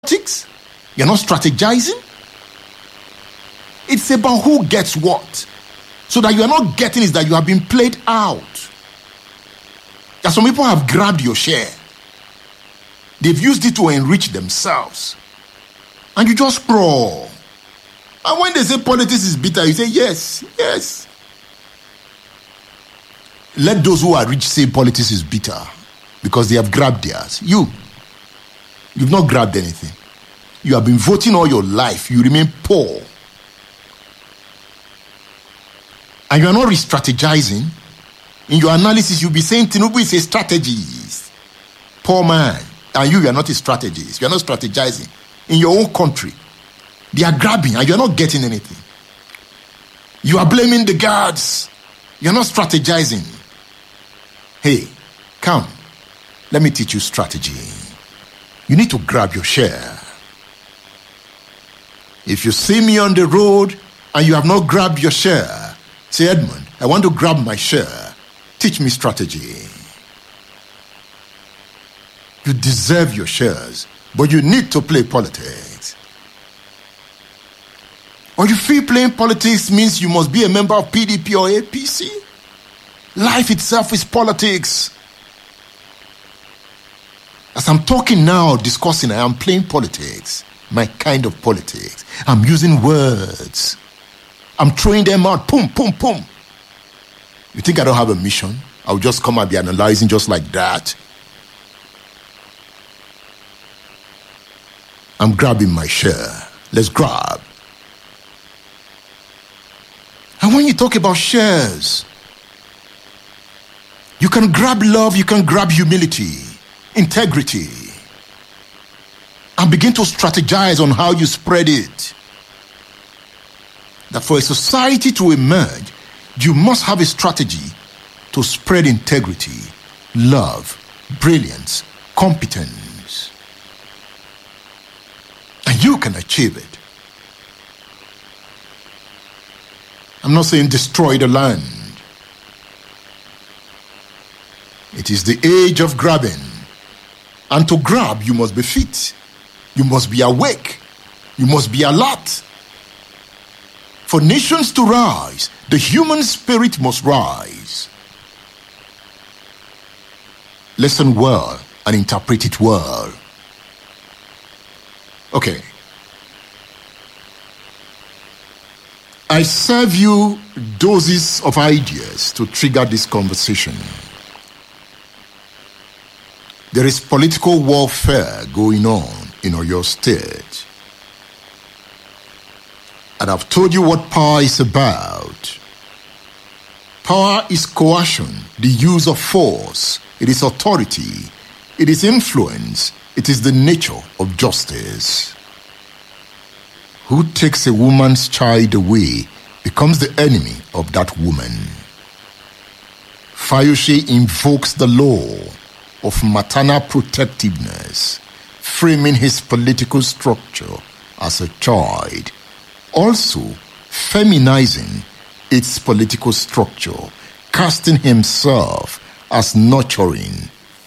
politics. You're not strategizing. It's about who gets what. So that you are not getting is that you have been played out. That some people have grabbed your share. They've used it to enrich themselves. And you just scroll. And when they say politics is bitter, you say, yes, yes. Let those who are rich say politics is bitter because they have grabbed theirs. You've not grabbed anything. You have been voting all your life. You remain poor. And you are not re-strategizing. In your analysis, you'll be saying Tinubu is a strategist. Poor man. And you are not a strategist. You are not strategizing. In your own country, they are grabbing and you are not getting anything. You are blaming the guards. You are not strategizing. Hey, come. Let me teach you strategy. You need to grab your share. If you see me on the road and you have not grabbed your share, say, Edmund, I want to grab my share. Teach me strategy. You deserve your shares, but you need to play politics. Or you feel playing politics means you must be a member of PDP or APC? Life itself is politics. As I'm talking now, discussing, I am playing politics. My kind of politics. I'm using words. I'm throwing them out. Boom, boom, boom. You think I don't have a mission? I'll just come and be analyzing just like that. I'm grabbing my share. Let's grab. And when you talk about shares, you can grab love, you can grab humility, integrity, and begin to strategize on how you spread it. That for a society to emerge, you must have a strategy to spread integrity, love, brilliance, competence. And you can achieve it. I'm not saying destroy the land. It is the age of grabbing. And to grab, you must be fit. You must be awake. You must be alert. For nations to rise, the human spirit must rise. Listen well and interpret it well. Okay. I serve you doses of ideas to trigger this conversation. There is political warfare going on in Oyo State. And I've told you what power is about. Power is coercion, the use of force. It is authority. It is influence. It is the nature of justice. Who takes a woman's child away becomes the enemy of that woman. Fayose invokes the law of maternal protectiveness, framing his political structure as a child, also feminizing its political structure, casting himself as nurturing.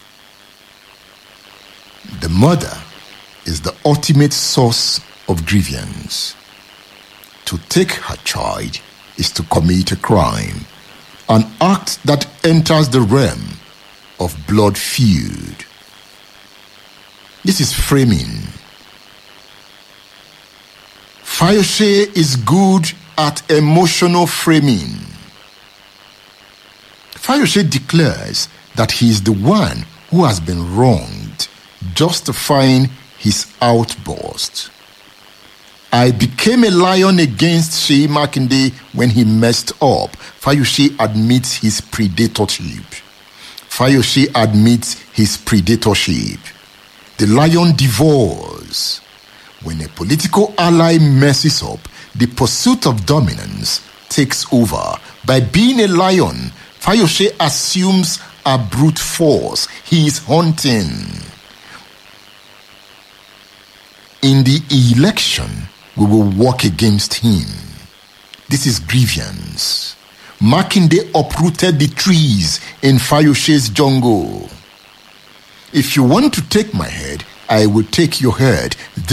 The mother is the ultimate source of grievance. To take her child is to commit a crime, an act that enters the realm of blood feud. This is framing. Fayose is good at emotional framing. Fayose declares that he is the one who has been wronged, justifying his outburst. I became a lion against Seyi Makinde when he messed up. Fayose admits his predatorship. Fayose admits his predatorship. The lion devours. When a political ally messes up, the pursuit of dominance takes over. By being a lion, Fayose assumes a brute force. He is hunting. In the election, we will work against him. This is grievance. Makinde uprooted the trees in Fayose's jungle. If you want to take my head, I will take your head.